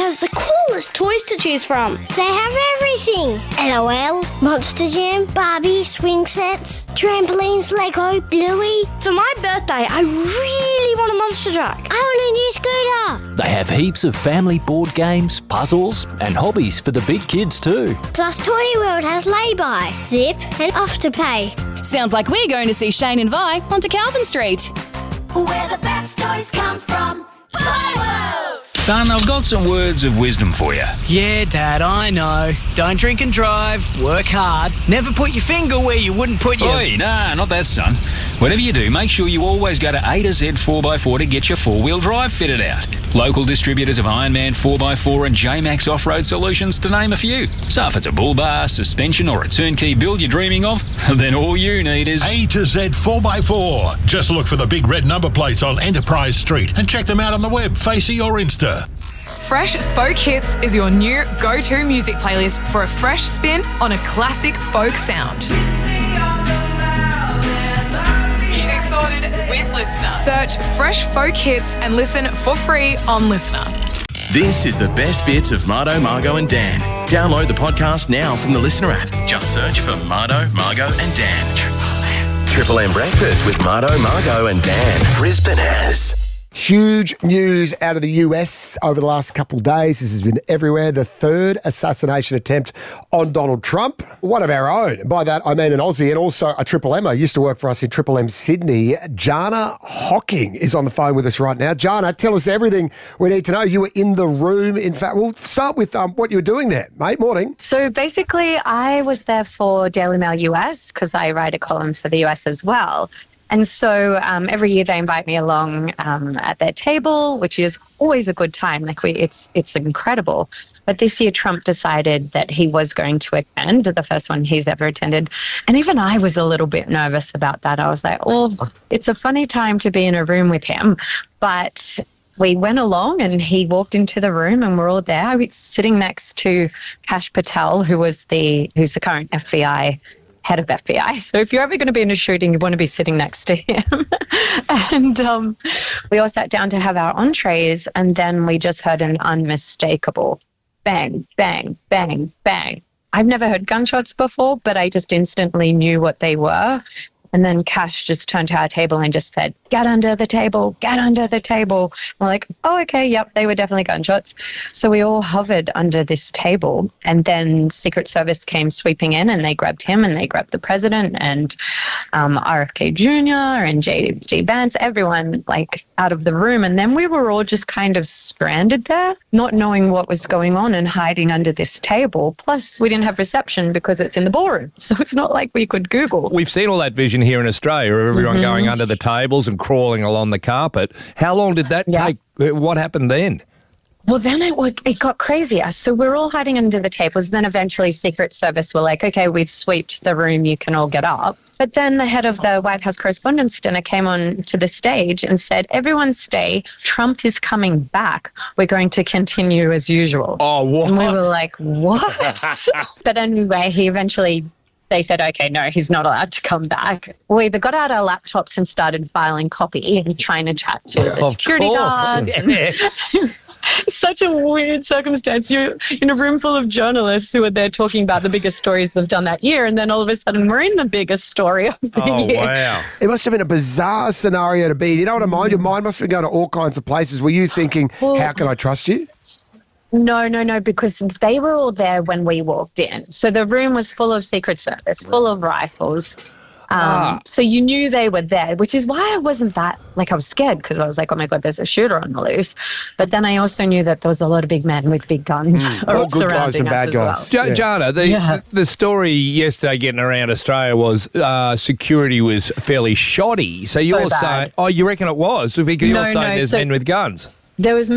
has the coolest toys to choose from. They have everything. LOL, Monster Jam, Barbie, swing sets, trampolines, Lego, Bluey. For my birthday, I really want a monster truck. I want a new scooter. They have heaps of family board games, puzzles and hobbies for the big kids too. Plus Toy World has lay-by, zip and Afterpay. Sounds like we're going to see Shane and Vi onto Calvin Street. Where the best toys come from. Playworld! Son, I've got some words of wisdom for you. Yeah, Dad, I know. Don't drink and drive. Work hard. Never put your finger where you wouldn't put your... Oi, nah, not that, son. Whatever you do, make sure you always go to A to Z 4x4 to get your four-wheel drive fitted out. Local distributors of Ironman 4x4 and J-Max Off-Road Solutions, to name a few. So if it's a bull bar, suspension or a turnkey build you're dreaming of, then all you need is... A to Z 4x4. Just look for the big red number plates on Enterprise Street and check them out on the web, Facey or Insta. Fresh Folk Hits is your new go-to music playlist for a fresh spin on a classic folk sound. Music sorted with Listener. Search Fresh Folk Hits and listen for free on Listener. This is the best bits of Mardo, Margo and Dan. Download the podcast now from the Listener app. Just search for Mardo, Margo and Dan. Triple M Breakfast with Mardo, Margo and Dan. Brisbane has. Huge news out of the US over the last couple of days. This has been everywhere. The third assassination attempt on Donald Trump, one of our own. By that, I mean an Aussie and also a Triple Emmer. Used to work for us in Triple M Sydney. Jana Hocking is on the phone with us right now. Jana, tell us everything we need to know. You were in the room. In fact, we'll start with what you were doing there, mate. Morning. So basically, I was there for Daily Mail US because I write a column for the US as well. And so every year they invite me along at their table, which is always a good time. It's incredible. But this year Trump decided that he was going to attend, the first one he's ever attended. And even I was a little bit nervous about that. I was like, it's a funny time to be in a room with him. But we went along and he walked into the room and we're all there. I was sitting next to Kash Patel, who's the current FBI head of FBI. So if you're ever going to be in a shooting, you want to be sitting next to him. And we all sat down to have our entrees, and then we just heard an unmistakable bang, bang, bang, bang. I've never heard gunshots before, but I just instantly knew what they were. And then Kash just turned to our table and just said, "Get under the table, get under the table." We're like, oh, okay, yep, they were definitely gunshots. So we all hovered under this table, and then Secret Service came sweeping in and they grabbed him and they grabbed the president and RFK Jr. and J.D. Vance, everyone out of the room. And then we were all just kind of stranded there, not knowing what was going on and hiding under this table. Plus, we didn't have reception because it's in the ballroom. So it's not like we could Google. We've seen all that vision here in Australia of everyone going under the tables and crawling along the carpet. How long did that take? What happened then? Well, then it got crazier. So we're all hiding under the tables. Then eventually Secret Service were like, okay, we've swept the room. You can all get up. But then the head of the White House Correspondents' Dinner came on to the stage and said, everyone stay. Trump is coming back. We're going to continue as usual. Oh, what? And we were like, what? But anyway, they said, okay, no, he's not allowed to come back. We either got out our laptops and started filing copy and trying to chat to the security guard. Such a weird circumstance. You're in a room full of journalists who are there talking about the biggest stories they've done that year, and then all of a sudden we're in the biggest story of the year. Wow. It must have been a bizarre scenario to be in. You know what I mind? Your mind must have been going to all kinds of places. Were you thinking, how can I trust you? No, because they were all there when we walked in. So the room was full of Secret Service, full of rifles. So you knew they were there, which is why I wasn't that, I was scared because I was like, oh my God, there's a shooter on the loose. But then I also knew that there was a lot of big men with big guns. All good guys and bad guys. Well. Jana, the story yesterday getting around Australia was security was fairly shoddy. So you're saying, you reckon it was? Because you're saying there's men with guns. There was